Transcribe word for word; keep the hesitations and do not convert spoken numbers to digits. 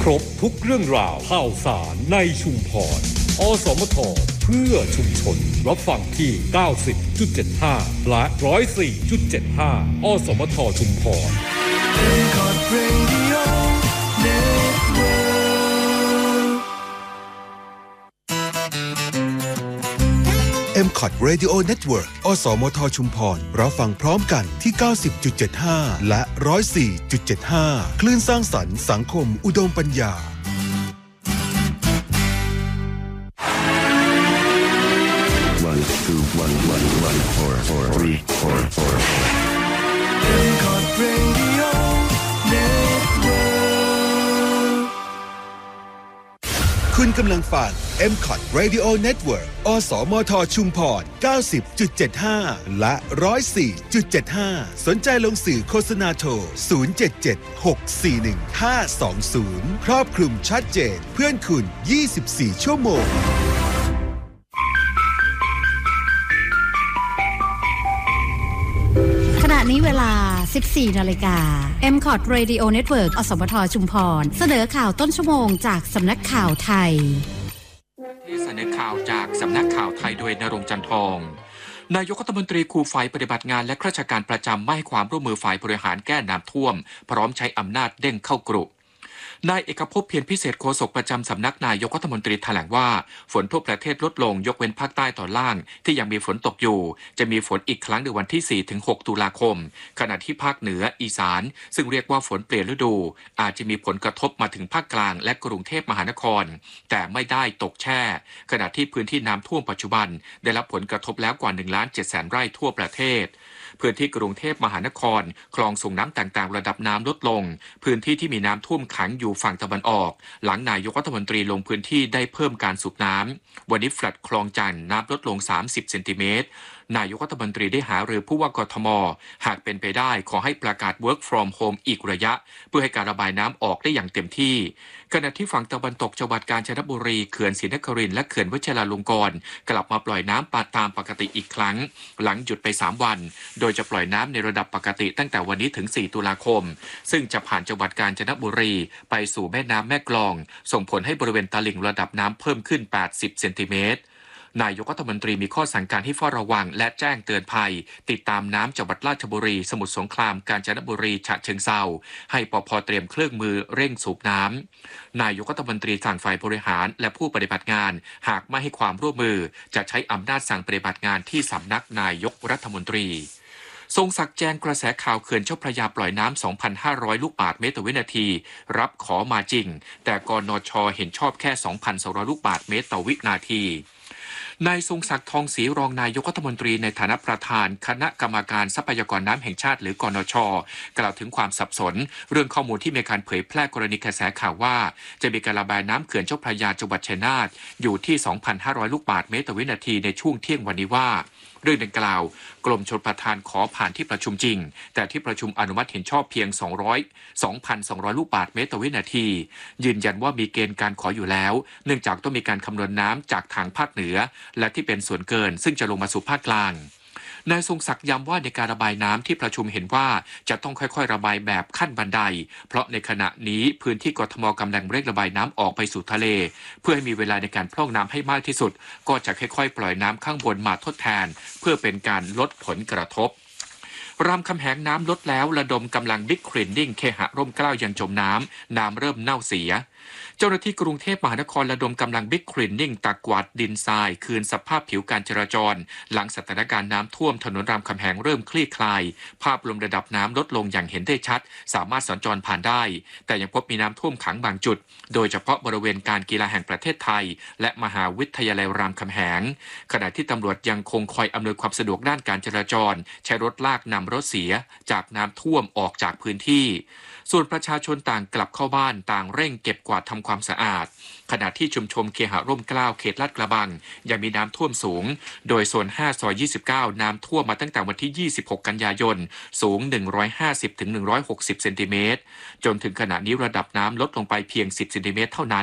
รบทุกเรื่องราวข่าวสารในชุมพรอสมทเพื่อชุมชนรับฟังที่ เก้าสิบจุดเจ็ดห้า และ หนึ่งร้อยสี่จุดเจ็ดห้า อสมทชุมพรเอ็ม คอท Radio Network อสมทชุมพรรับฟังพร้อมกันที่ เก้าสิบจุดเจ็ดห้า และ หนึ่งร้อยสี่จุดเจ็ดห้า คลื่นสร้างสรรค์สังคมอุดมปัญญา one two one one one four four three four four เอ็ม คอท Radio Network คุณกำลังฟัง เอ็ม คอท Radio Network อสมทชุมพร เก้าสิบจุดเจ็ดห้า และ หนึ่งร้อยสี่จุดเจ็ดห้า สนใจลงสื่อโฆษณาโทร ศูนย์ เจ็ด เจ็ด หก สี่ หนึ่ง ห้า สอง ศูนย์ ครอบคลุมชัดเจนเพื่อนคุณ ยี่สิบสี่ ชั่วโมงขณะนี้เวลา สิบสี่ นาฬิกา เอ็ม คอท Radio Network อสมทชุมพรเสนอข่าวต้นชั่วโมงจากสำนักข่าวไทยที่เสนอข่าวจากสำนักข่าวไทยโดยณรงค์จันทองนายกรัฐมนตรีขู่ฝ่ายปฏิบัติงานและข้าราชการประจำไม่ให้ความร่วมมือฝ่ายบริหารแก้น้ำท่วมพร้อมใช้อำนาจเด้งเข้ากรุนายเอกภพเพียรพิเศษโฆษกประจำสำนักนายกรัฐมนตรีแถลงว่าฝนทั่วประเทศลดลงยกเว้นภาคใต้ตอนล่างที่ยังมีฝนตกอยู่จะมีฝนอีกครั้งในวันที่ สี่ถึงหก ตุลาคมขณะที่ภาคเหนืออีสานซึ่งเรียกว่าฝนเปลี่ยนฤดูอาจจะมีผลกระทบมาถึงภาคกลางและกรุงเทพมหานครแต่ไม่ได้ตกแช่ขณะที่พื้นที่น้ำท่วมปัจจุบันได้รับผลกระทบแล้วกว่า หนึ่งล้านเจ็ดแสน ไร่ทั่วประเทศพื้นที่กรุงเทพมหานครคลองส่งน้ำต่างๆระดับน้ำลดลงพื้นที่ที่มีน้ำท่วมขังอยู่ฝั่งตะวันออกหลังนายกรัฐมนตรีลงพื้นที่ได้เพิ่มการสูบน้ำวันนี้แฟลตคลองจันทน์น้ำลดลงสามสิบเซนติเมตรนายกรัฐมนตรีได้หารือผู้ว่ากทมหากเป็นไปได้ขอให้ประกาศ work from home อีกระยะเพื่อให้การระบายน้ำออกได้อย่างเต็มที่ขณะที่ฝั่งตะวันตกจังหวัดกาญจนบุรีเขื่อนศรีนครินทร์และเขื่อนวชิราลงกรณ์กลับมาปล่อยน้ำปาตามปกติอีกครั้งหลังหยุดไปสามวันโดยจะปล่อยน้ำในระดับปกติตั้งแต่วันนี้ถึงสี่ตุลาคมซึ่งจะผ่านจังหวัดกาญจนบุรีไปสู่แม่น้ำแม่กลองส่งผลให้บริเวณตลิ่งระดับน้ำเพิ่มขึ้นแปดสิบเซนติเมตรนายกรัฐมนตรีมีข้อสั่งการให้เฝ้าระวังและแจ้งเตือนภัยติดตามน้ำจังหวัดราชบุรีสมุทรสงครามกาญจนบุรีฉะเชิงเทราให้ปภ.เตรียมเครื่องมือเร่งสูบน้ำนายกรัฐมนตรีสั่งฝ่ายบริหารและผู้ปฏิบัติงานหากไม่ให้ความร่วมมือจะใช้อำนาจสั่งปฏิบัติงานที่สำนักนายกรัฐมนตรีทรงศักดิ์แจงกระแสข่าวเขื่อนเจ้าพระยาปล่อยน้ำ สองพันห้าร้อย ลูกบาศก์เมตรต่อวินาทีรับขอมาจริงแต่กนช.เห็นชอบแค่ สองพันสองร้อย ลูกบาศก์เมตรต่อวินาทีนายทรงศักดิ์ทองศรีรองนายกรัฐมนตรีในฐานะประธานคณะกรรมการทรัพยากรน้ำแห่งชาติหรือกนช.กล่าวถึงความสับสนเรื่องข้อมูลที่มีการเผยแพร่กรณีกระแสข่าวว่าจะมีการระบายน้ำเขื่อนเจ้าพระยาจังหวัดชัยนาทอยู่ที่ สองพันห้าร้อย ลูกบาศก์เมตรต่อวินาทีในช่วงเที่ยงวันนี้ว่าเรื่องดังกล่าวกรมชลประทานขอผ่านที่ประชุมจริงแต่ที่ประชุมอนุมัติเห็นชอบเพียง สองร้อย สองพันสองร้อย ลูกบาศก์เมตรต่อวินาทียืนยันว่ามีเกณฑ์การขออยู่แล้วเนื่องจากต้องมีการคำนวณน้ำจากทางภาคเหนือและที่เป็นส่วนเกินซึ่งจะลงมาสู่ภาคกลางนายทรงศักดิ์ย้ำว่าในการระบายน้ำที่ประชุมเห็นว่าจะต้องค่อยๆระบายแบบขั้นบันไดเพราะในขณะนี้พื้นที่กทมกำลังเร่งระบายน้ำออกไปสู่ทะเลเพื่อให้มีเวลาในการพร่องน้ำให้มากที่สุดก็จะค่อยๆปล่อยน้ำข้างบนมาทดแทนเพื่อเป็นการลดผลกระทบรามคำแหงน้ำลดแล้วระดมกำลังบิ๊กคลีนนิ่งเคหะร่มเกล้ายังจมน้ำน้ำเริ่มเน่าเสียเจ้าหน้าที่กรุงเทพมหานครระดมกำลังบิ๊กคลีนนิ่งตักกวาดดินทรายคืนสภาพผิวการจราจรหลังสถานการณ์น้ำท่วมถนนรามคำแหงเริ่มคลี่คลายภาพรวมระดับน้ำลดลงอย่างเห็นได้ชัดสามารถสัญจรผ่านได้แต่ยังพบมีน้ำท่วมขังบางจุดโดยเฉพาะบริเวณการกีฬาแห่งประเทศไทยและมหาวิทยาลัยรามคำแหงขณะที่ตำรวจยังคงคอยอำนวยความสะดวกด้านการจราจรใช้รถลากนำรถเสียจากน้ำท่วมออกจากพื้นที่ส่วนประชาชนต่างกลับเข้าบ้านต่างเร่งเก็บกวาดทำความสะอาดขณะที่ชุมชนเคหะร่มเกล้าเขตลาดกระบังยังมีน้ำท่วมสูงโดยโซนห้าซอยยี่สิบเก้าน้ำท่วมมาตั้งแต่วันที่ยี่สิบหกกันยายนสูงหนึ่งร้อยห้าสิบถึงหนึ่งร้อยหกสิบเซนติเมตรจนถึงขณะนี้ระดับน้ำลดลงไปเพียงสิบเซนติเมตรเท่านั้น